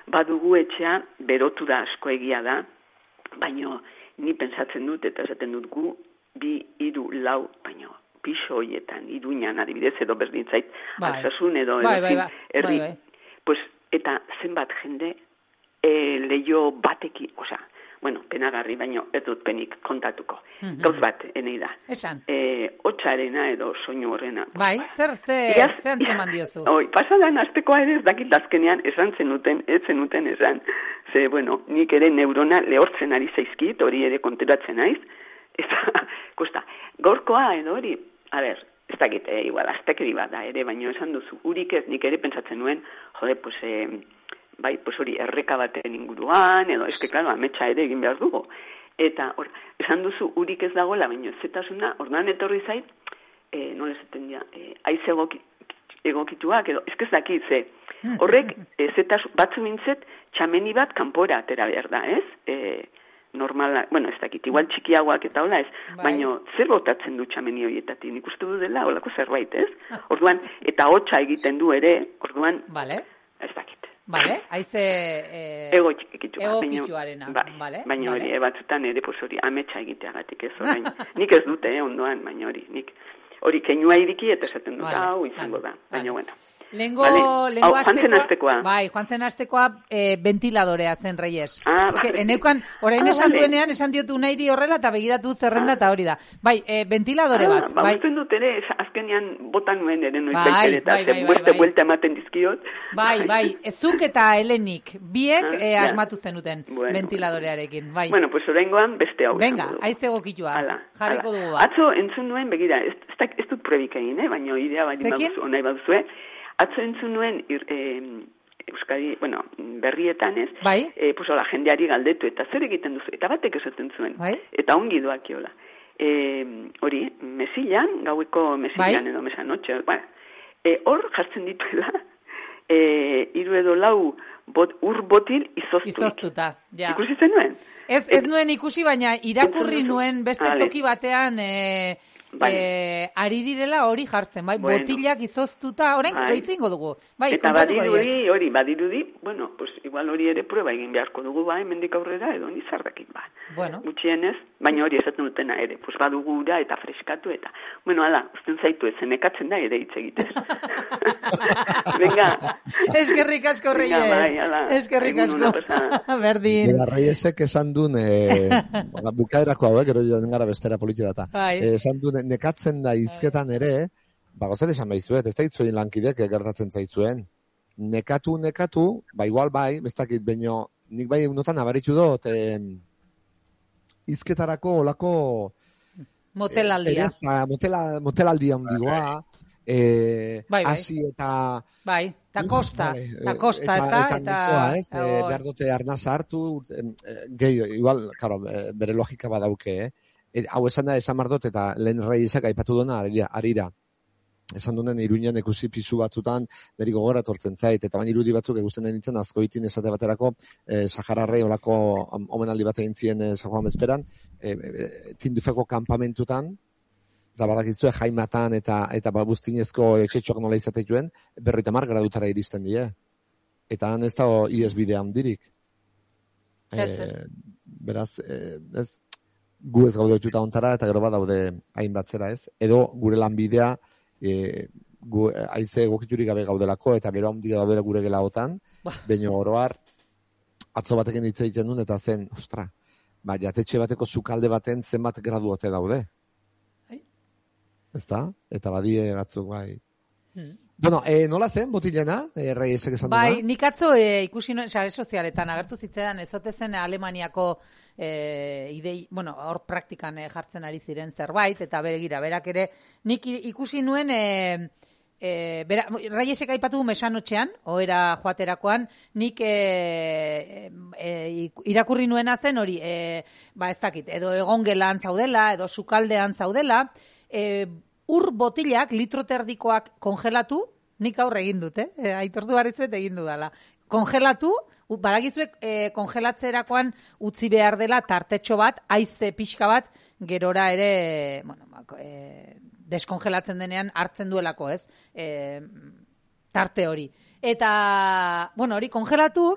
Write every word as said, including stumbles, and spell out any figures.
badugu etxea, berotu da asko egia da, baino ni pentsatzen dut, eta esaten dut gu, bi, hiru, lau, baino, piso hoietan, iruñan adibidez, edo berdintzait, bai. Alsasun edo, bai, edo bai, bai, herri, bai, bai. Pues, eta zenbat jende, e, leio bateki, osea, bueno, penagarri, baino, ez dut penik kontatuko. Mm-hmm. Gauz bat, enei da. Esan. E, otxarena edo soinu horrena. Bai, zer, ze, ze antzeman diozu? Oi, pasadan aztekoa ere ez dakit azkenean esan zenuten, ez zenuten esan. Ze, bueno, nik ere neurona lehortzen ari zaizkit, hori ere konturatzen naiz. Eta, kosta, gorkoa edo hori, a ber, ez dakit, eh, igual, aztekeri bat da ere, baino esan duzu, urik ez nik ere pentsatzen nuen, jode, pues, eh, bai, pues hori erreka baten inguruan, edo eske, klaro, ametsa ere egin behar dugu. Eta, hor, esan duzu, urik ez dagoela, baino zetasuna, ordan etorri zait, e, nola esaten dira, e, aiz egoki, egokituak, edo, ez dakit, ze, horrek, e, zetasun, batzu mintzet, txameni bat kanpora atera behar da, ez? E, normala, bueno, ez dakit, igual txikiagoak eta hola ez, bai. Baino, zer botatzen du txameni horietatik, nik uste du dela, holako zerbait, ez? Orduan, eta hotxa egiten du ere, orduan, vale. Ez dakit. Vale, haize... Eh, ego txikitua. Ego kituarena, bai, vale. Baina hori, vale. Batzutan ere, pues hori, ametsa egiteagatik ez, orain. Nik ez dute, eh, ondoan, baina hori, nik, hori keinua iriki eta esaten dut, hau vale, izango vale, da, baina vale. Bueno. Lengo, vale. lengo Hau, joan zen astekoa. Bai, joan zen astekoa eh, ventiladorea zen Reyes. Ah, vale. Eneukan, orain ah, esan vale. duenean, esan diotu nairi horrela eta begiratu zerrenda eta ah. hori da. Bai, eh, ventiladore bat. Ah, ba, bai. Usten dut ere, azkenean bota nuen ere noiz bai, baitzen eta bai, bai, bai, buelte, bai. buelte ematen dizkiot. Bai, bai, ezuk eta Helenik, biek ah, eh, asmatu zenuten bueno, ventiladorearekin. Bai. Bueno, pues oraingoan beste hau. Venga, haiz egokitua, jarriko dugu bat. Atzo entzun nuen, begira, ez, ez, ez dut prebik egin, eh? Baina idea baldin baduzu, nahi baduzue. Atzo entzun nuen, eh, Euskadi, bueno, berrietan ez, bai? eh, pues, hola, jendeari galdetu, eta zer egiten duzu, eta batek esaten zuen, bai? Eta ongi doakiola. Eh, hori, mesilan, gaueko mesilan bai? Edo mesanotxe, bueno, eh, hor jartzen dituela, eh, iru edo lau bot, ur botil izoztuik. Izoztuta, ja. Ikusi zen nuen? Ez, ez nuen ikusi, baina irakurri nuen beste Ale. toki batean... Eh, Vale. Eh, ari direla hori jartzen, bai, bueno. Botilak izoztuta, orain bai. Loitzingo dugu. Bai, eta badirudi, hori, badirudi, bueno, pues igual hori ere prueba egin beharko dugu, bai, hemendik aurrera, edo nizarrakin, ba. Bueno. Gutxienez, baina hori esaten dutena ere, pues badugu ura eta freskatu eta, bueno, ala, usten zaitu ezen ekatzen da ere hitz egitez. Venga. Eskerrik asko, Reyes. Bai, eskerrik asko. Berdin. Eta Reyesek esan duen, eh, bukaerako hau, eh, gero joan gara bestera politia data. Bai. Eh, esan duen, nekatzen da izketan ere, ba, gozat esan baizuet, ez da itzuen lankidek gertatzen zaizuen. Nekatu, nekatu, ba, igual bai, bestakit, baino, nik bai unotan abaritu dut, eh, izketarako olako... Motelaldia. Eh, motela, motelaldia ondigoa, eh, bai, bai. Asi eta... Bai, eta kosta, eta kosta, eta, eta... Eta, eta, ez, eta eh, behar dute arnasa hartu, eh, gehi, igual, karo, bere logika badauke, eh? Hau esan da, esan mardot, eta lehen Reyesek aipatu duena arira. arira. Esan duen Iruñan ikusi pisu batzutan, niri gogora tortzen zait, eta baina irudi batzuk egusten den nintzen, azkoitin esate baterako, eh, Sahararrei olako omenaldi bat egin zien eh, San Juan Bezperan, eh, eh, tindufeko kampamentutan, eta badakizue jaimatan eta eta babustinezko etxetxoak nola izateiuen, berroita mar gradutara iristen die. Eta han ez da ies bidea handirik. Eh, beraz, eh, ez... gu ez gaude otxuta ontara, eta gero bat daude hainbat zera ez. Edo gure lanbidea e, gu, aize egokiturik gabe gaudelako, eta gero handi gaudela gure gelaotan, baina oroar atzo batekin hitz egiten duen, eta zen, ostra, ba, jatetxe bateko sukalde baten zenbat graduote daude. Ez da? Eta badie batzuk, bai. Hmm. Bueno, eh, nola zen, botilena, eh, Reyesek esan duna? Bai, nik atzo eh, ikusi nuen, sare sozialetan, agertu zitzean, ezote zen Alemaniako eh, idei, bueno, hor praktikan eh, jartzen ari ziren zerbait, eta bere gira, berak ere, nik ikusi nuen, eh, eh, bera, Reyesek aipatu du mesanotxean, oera joaterakoan, nik eh, eh, irakurri nuena zen hori, eh, ba ez dakit, edo egongelan zaudela, edo sukaldean zaudela, eh, ur botilak, litro terdikoak kongelatu, nik aurre egin dut, eh? Aitortu barrizuet egin dudala. Kongelatu, badakizuek eh, kongelatzerakoan utzi behar dela tartetxo bat, haize pixka bat, gerora ere, bueno, eh, deskongelatzen denean hartzen duelako, ez? Eh, tarte hori. Eta, bueno, hori kongelatu,